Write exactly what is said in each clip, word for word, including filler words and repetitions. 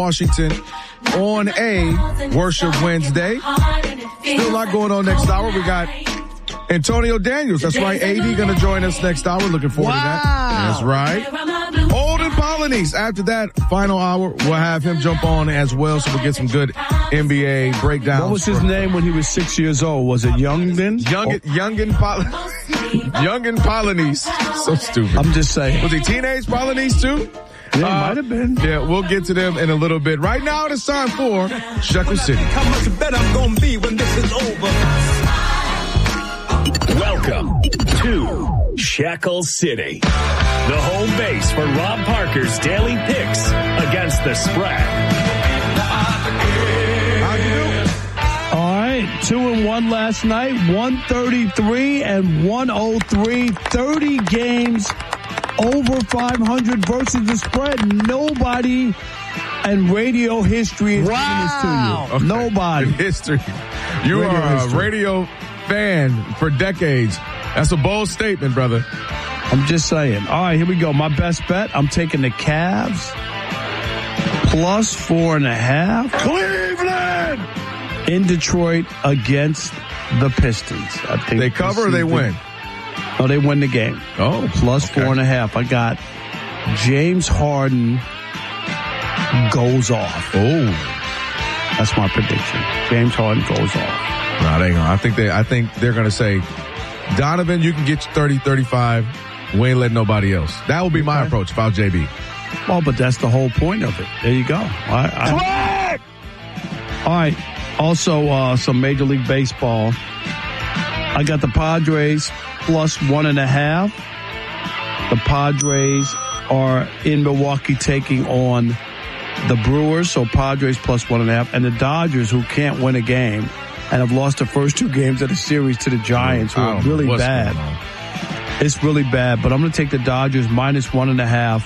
Washington on a Worship Wednesday. Still a lot going on next hour. We got Antonio Daniels. That's right. A D going to join us next hour. Looking forward wow. to that. That's right. Olden Polynice. After that final hour, we'll have him jump on as well. So we'll get some good N B A breakdowns. What was his name when he was six years old? Was it Youngin? Young, Youngin Poly- Youngin Polynice. So stupid. I'm just saying. Was he teenage Polynice too? Yeah, uh, might have been. Yeah, we'll get to them in a little bit. Right now, it's time for Shekel City. How much better I'm going to be when this is over? Welcome to Shekel City, the home base for Rob Parker's daily picks against the spread. How you doing? All right, two and one last night, one thirty-three and one oh three, thirty games. Over five hundred versus the spread. Nobody in radio history is wow. giving this to you. Okay. Nobody. In history. You radio are history. A radio fan for decades. That's a bold statement, brother. I'm just saying. All right, here we go. My best bet, I'm taking the Cavs plus four and a half. Cleveland! In Detroit against the Pistons. I think they cover or they win? Oh, they win the game. Oh, plus okay. four and a half. I got James Harden goes off. Oh, that's my prediction. James Harden goes off. No, they ain't gonna. I think they. I think they're gonna say, Donovan, you can get you thirty, thirty-five. We ain't letting nobody else. That would be my okay. approach if I was J B. Well, but that's the whole point of it. There you go. I, I, all right. Also, uh, some Major League Baseball. I got the Padres plus one and a half. The Padres are in Milwaukee taking on the Brewers, so Padres plus one and a half. And the Dodgers, who can't win a game and have lost the first two games of the series to the Giants, who are really bad. It's really bad, but I'm going to take the Dodgers minus one and a half.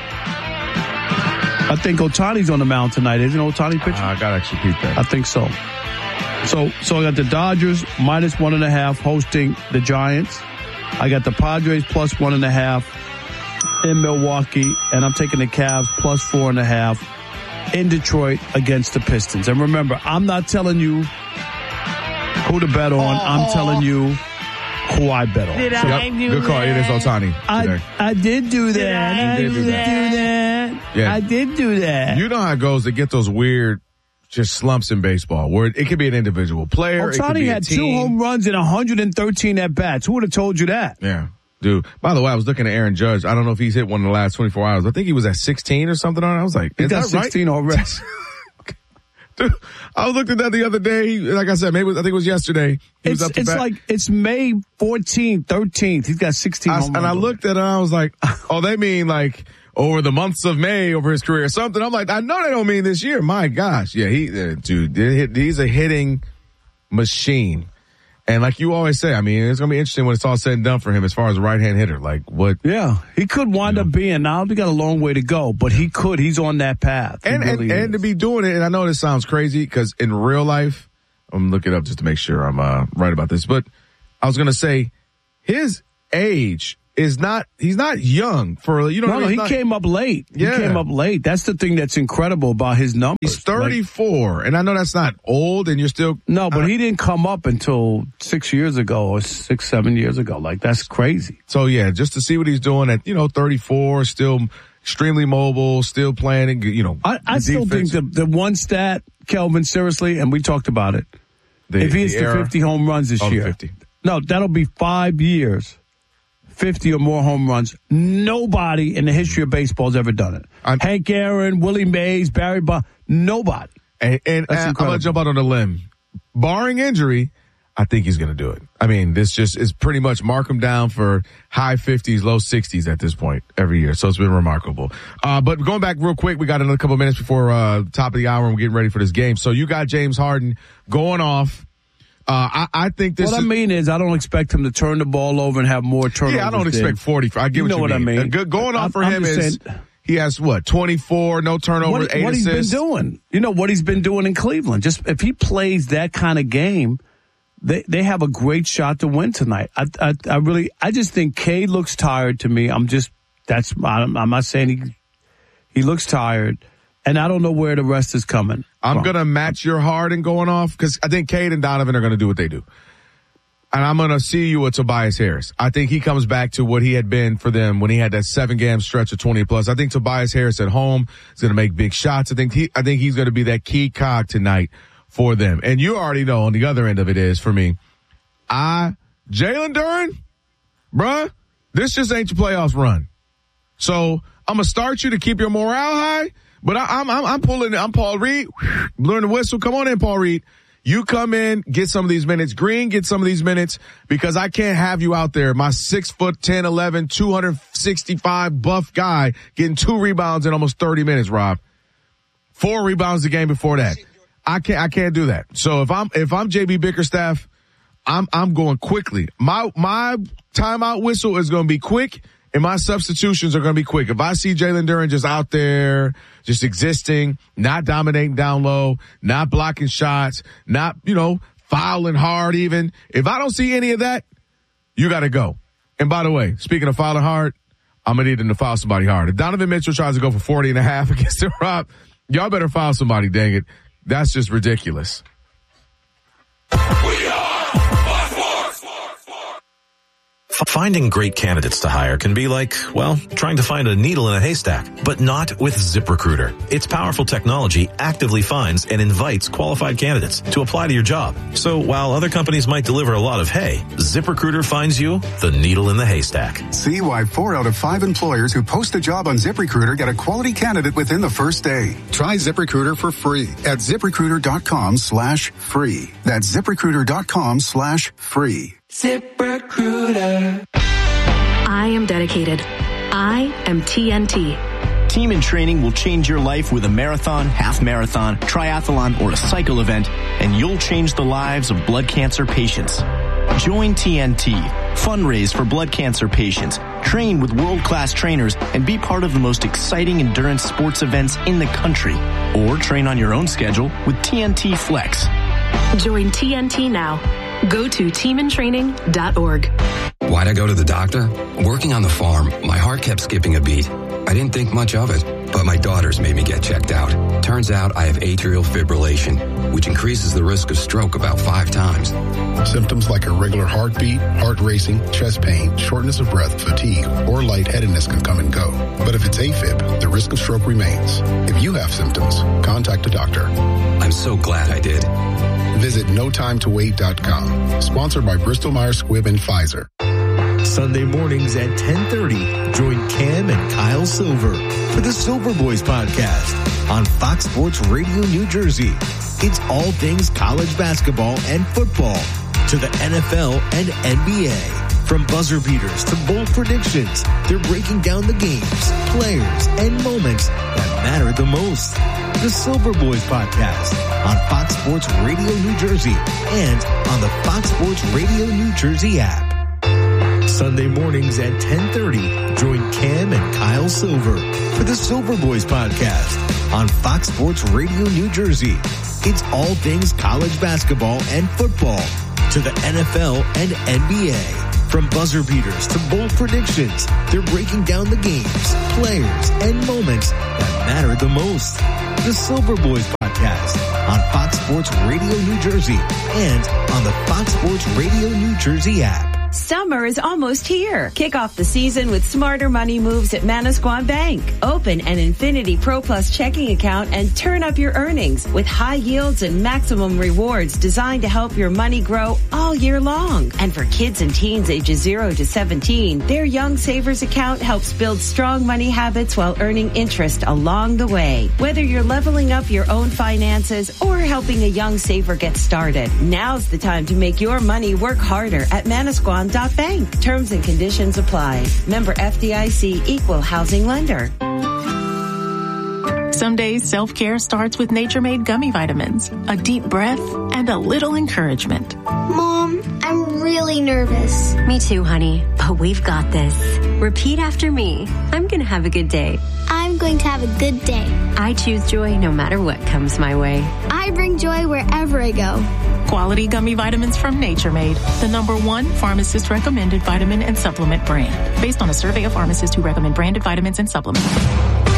I think Ohtani's on the mound tonight. Isn't Ohtani pitching? Uh, I got to actually keep that. I think so. So, so I got the Dodgers minus one and a half hosting the Giants. I got the Padres plus one and a half in Milwaukee, and I'm taking the Cavs plus four and a half in Detroit against the Pistons. And remember, I'm not telling you who to bet on. Oh. I'm telling you who I bet on. Did so, I do Good call. It is Ohtani. I, I did do that. Did I, I do, did that? do that. Yeah. I did do that. You know how it goes to get those weird just slumps in baseball where it could be an individual player. Ohtani had two home runs and one hundred thirteen at bats. Who would have told you that? Yeah. Dude, by the way, I was looking at Aaron Judge. I don't know if he's hit one in the last twenty-four hours. I think he was at sixteen or something on it. I was like, is he got that sixteen right? already. Dude, I looked at that the other day. Like I said, maybe I think it was yesterday. He it's was up to it's bat. like, it's May fourteenth, thirteenth. He's got sixteen I, home runs. And I looked at it and I was like, oh, they mean like over the months of May over his career or something. I'm like, I know they don't mean this year. My gosh. Yeah, he, uh, dude, he's a hitting machine. And like you always say, I mean, it's going to be interesting when it's all said and done for him as far as a right-hand hitter. Like what? Yeah, he could wind you know. up being, now he got a long way to go, but he could, he's on that path. And, really and, and to be doing it, and I know this sounds crazy because in real life, I'm looking it up just to make sure I'm uh, right about this, but I was going to say his age is not, he's not young for, you know no, what I mean? No, he not, came up late. Yeah. He came up late. That's the thing that's incredible about his numbers. He's thirty-four, like, and I know that's not old, and you're still. No, but uh, he didn't come up until six years ago or six, seven years ago. Like, that's crazy. So, yeah, just to see what he's doing at, you know, thirty-four, still extremely mobile, still playing, you know. I, I still think the, the one stat, Kelvin, seriously, and we talked about it. The, if he hits the, the fifty home runs this oh, year. fifty. No, that'll be five years. fifty or more home runs. Nobody in the history of baseball has ever done it. I'm, Hank Aaron, Willie Mays, Barry Bonds, nobody. And, and, and I'm going to jump out on a limb. Barring injury, I think he's going to do it. I mean, this just is pretty much mark him down for high fifties, low sixties at this point every year. So it's been remarkable. Uh, but going back real quick, we got another couple of minutes before uh, top of the hour and we're getting ready for this game. So you got James Harden going off. Uh, I, I think this What is, I mean is I don't expect him to turn the ball over and have more turnovers. Yeah, I don't expect forty. I get you what know you what mean. I mean. Uh, going off for I'm him is saying, he has what, twenty-four, no turnovers, what, eight what assists. What he's been doing. You know what he's been doing in Cleveland. Just if he plays that kind of game, they they have a great shot to win tonight. I I, I really I just think Cade looks tired to me. I'm just that's I'm, I'm not saying he he looks tired. And I don't know where the rest is coming. I'm from. going to match your Harden going off because I think Cade and Donovan are going to do what they do. And I'm going to see you with Tobias Harris. I think he comes back to what he had been for them when he had that seven-game stretch of twenty plus. I think Tobias Harris at home is going to make big shots. I think he, I think he's going to be that key cog tonight for them. And you already know on the other end of it is, for me, I, Jalen Duren, bruh, this just ain't your playoffs run. So I'm going to start you to keep your morale high, but I, I'm, I'm, I'm pulling, I'm Paul Reed, blowing the whistle. Come on in, Paul Reed. You come in, get some of these minutes. Green, get some of these minutes because I can't have you out there. My six foot ten, eleven, two sixty-five buff guy getting two rebounds in almost thirty minutes, Rob. Four rebounds the game before that. I can't, I can't do that. So if I'm, if I'm J B Bickerstaff, I'm, I'm going quickly. My, my timeout whistle is going to be quick. And my substitutions are going to be quick. If I see Jalen Duren just out there, just existing, not dominating down low, not blocking shots, not, you know, fouling hard even. If I don't see any of that, you got to go. And by the way, speaking of fouling hard, I'm going to need him to foul somebody hard. If Donovan Mitchell tries to go for forty and a half against the Rob, y'all better foul somebody, dang it. That's just ridiculous. We are Finding great candidates to hire can be like, well, trying to find a needle in a haystack, but not with ZipRecruiter. Its powerful technology actively finds and invites qualified candidates to apply to your job. So while other companies might deliver a lot of hay, ZipRecruiter finds you the needle in the haystack. See why four out of five employers who post a job on ZipRecruiter get a quality candidate within the first day. Try ZipRecruiter for free at ZipRecruiter.com slash free. That's ZipRecruiter.com slash free. ZipRecruiter. I am dedicated. I am T N T. Team in Training will change your life with a marathon, half marathon, triathlon, or a cycle event, and you'll change the lives of blood cancer patients. Join T N T. Fundraise for blood cancer patients. Train with world-class trainers and be part of the most exciting endurance sports events in the country. Or train on your own schedule with T N T Flex. Join T N T now. Go to team in training dot org. Why'd I go to the doctor? Working on the farm, my heart kept skipping a beat. I didn't think much of it, but my daughters made me get checked out. Turns out I have atrial fibrillation, which increases the risk of stroke about five times. Symptoms like irregular heartbeat, heart racing, chest pain, shortness of breath, fatigue, or lightheadedness can come and go. But if it's AFib, the risk of stroke remains. If you have symptoms, contact a doctor. I'm so glad I did. Visit no time to wait dot com. Sponsored by Bristol Myers Squibb and Pfizer. Sunday mornings at ten thirty, join Cam and Kyle Silver for the Silver Boys podcast on Fox Sports Radio New Jersey. It's all things college basketball and football to the N F L and N B A. From buzzer beaters to bold predictions, they're breaking down the games, players, and moments that matter the most. The Silver Boys podcast on Fox Sports Radio New Jersey and on the Fox Sports Radio New Jersey app. Sunday mornings at ten thirty, join Cam and Kyle Silver for the Silver Boys podcast on Fox Sports Radio New Jersey. It's all things college basketball and football to the N F L and N B A. From buzzer beaters to bold predictions, they're breaking down the games, players, and moments that matter the most. The Silver Boys podcast on Fox Sports Radio New Jersey and on the Fox Sports Radio New Jersey app. Summer is almost here. Kick off the season with smarter money moves at Manasquan Bank. Open an Infinity Pro Plus checking account and turn up your earnings with high yields and maximum rewards designed to help your money grow all year long. And for kids and teens ages zero to seventeen, their Young Savers account helps build strong money habits while earning interest along the way. Whether you're leveling up your own finances or helping a young saver get started, now's the time to make your money work harder at Manasquan Bank. Terms and conditions apply. Member F D I C, Equal Housing Lender. Some days self-care starts with Nature Made gummy vitamins, a deep breath, and a little encouragement. Mom, I'm really nervous. Me too, honey, but we've got this. Repeat after me. I'm going to have a good day. I'm going to have a good day. I choose joy no matter what comes my way. I bring joy wherever I go. Quality gummy vitamins from Nature Made, the number one pharmacist recommended vitamin and supplement brand, based on a survey of pharmacists who recommend branded vitamins and supplements.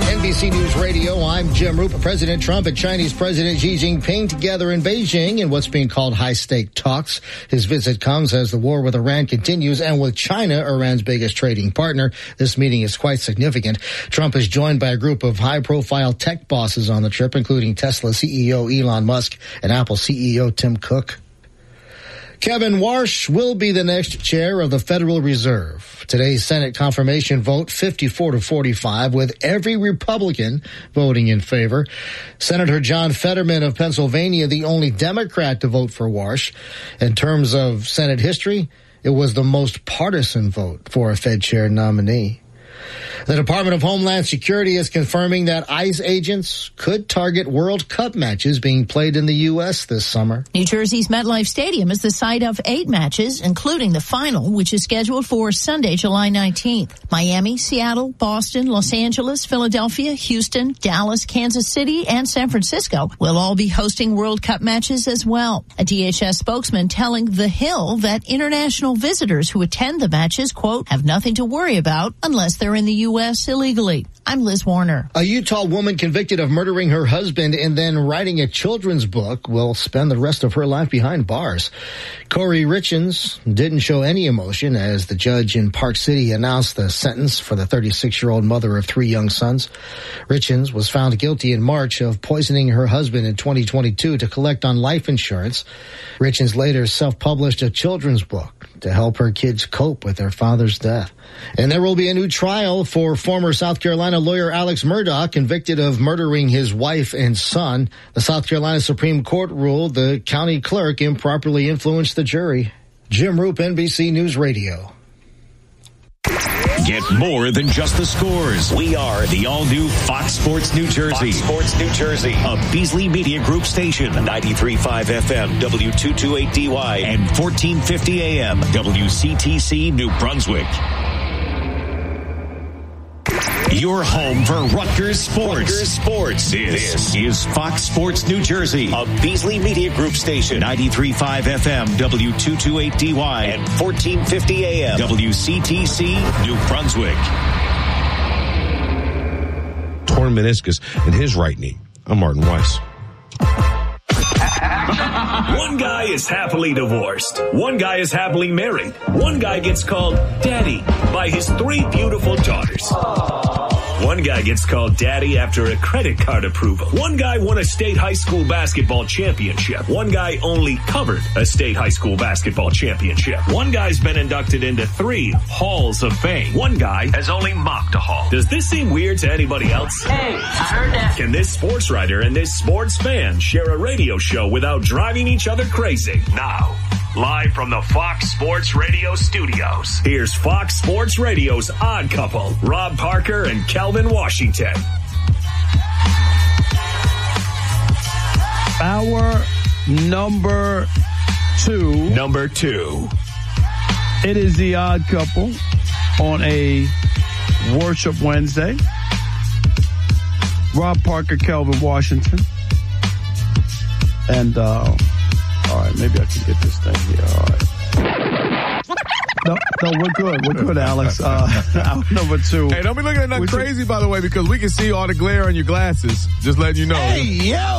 N B C News Radio, I'm Jim Roop. President Trump and Chinese President Xi Jinping together in Beijing in what's being called high-stake talks. His visit comes as the war with Iran continues, and with China, Iran's biggest trading partner, this meeting is quite significant. Trump is joined by a group of high-profile tech bosses on the trip, including Tesla C E O Elon Musk and Apple C E O Tim Cook. Kevin Warsh will be the next chair of the Federal Reserve. Today's Senate confirmation vote, fifty-four to forty-five, with every Republican voting in favor. Senator John Fetterman of Pennsylvania, the only Democrat to vote for Warsh. In terms of Senate history, it was the most partisan vote for a Fed chair nominee. The Department of Homeland Security is confirming that ICE agents could target World Cup matches being played in the U S this summer. New Jersey's MetLife Stadium is the site of eight matches, including the final, which is scheduled for Sunday, July nineteenth. Miami, Seattle, Boston, Los Angeles, Philadelphia, Houston, Dallas, Kansas City, and San Francisco will all be hosting World Cup matches as well. A D H S spokesman telling The Hill that international visitors who attend the matches, quote, have nothing to worry about unless they're in the U S illegally. I'm Liz Warner. A Utah woman convicted of murdering her husband and then writing a children's book will spend the rest of her life behind bars. Corey Richens didn't show any emotion as the judge in Park City announced the sentence for the thirty-six-year-old mother of three young sons. Richens was found guilty in March of poisoning her husband in twenty twenty-two to collect on life insurance. Richens later self-published a children's book to help her kids cope with their father's death. And there will be a new trial for former South Carolina lawyer Alex Murdaugh, convicted of murdering his wife and son. The South Carolina Supreme Court ruled the county clerk improperly influenced the jury. Jim Roop, N B C News Radio. Get more than just the scores. We are the all-new Fox Sports New Jersey. Fox Sports New Jersey. A Beasley Media Group station. ninety-three point five F M, W two twenty-eight D Y, and fourteen fifty A M, W C T C New Brunswick. Your home for Rutgers Sports. Rutgers Sports. This, this is Fox Sports New Jersey, a Beasley Media Group station. ninety-three point five F M, W two twenty-eight D Y, and fourteen fifty A M, W C T C New Brunswick. Torn meniscus in his right knee. I'm Martin Weiss. One guy is happily divorced. One guy is happily married. One guy gets called daddy by his three beautiful daughters. One guy gets called daddy after a credit card approval. One guy won a state high school basketball championship. One guy only covered a state high school basketball championship. One guy's been inducted into three halls of fame. One guy has only mopped a hall. Does this seem weird to anybody else? Hey, I heard that. Can this sports writer and this sports fan share a radio show without driving each other crazy? Now, live from the Fox Sports Radio studios, here's Fox Sports Radio's Odd Couple, Rob Parker and Calvin Washington. Our number two. Number two. It is the Odd Couple on a Worship Wednesday. Rob Parker, Calvin Washington. And, uh, all right, maybe I can get this thing here. All right. No, no, we're good. We're good, Alex. Uh, our number two. Hey, don't be looking at nothing crazy, by the way, because we can see all the glare on your glasses. Just letting you know. Hey, yo!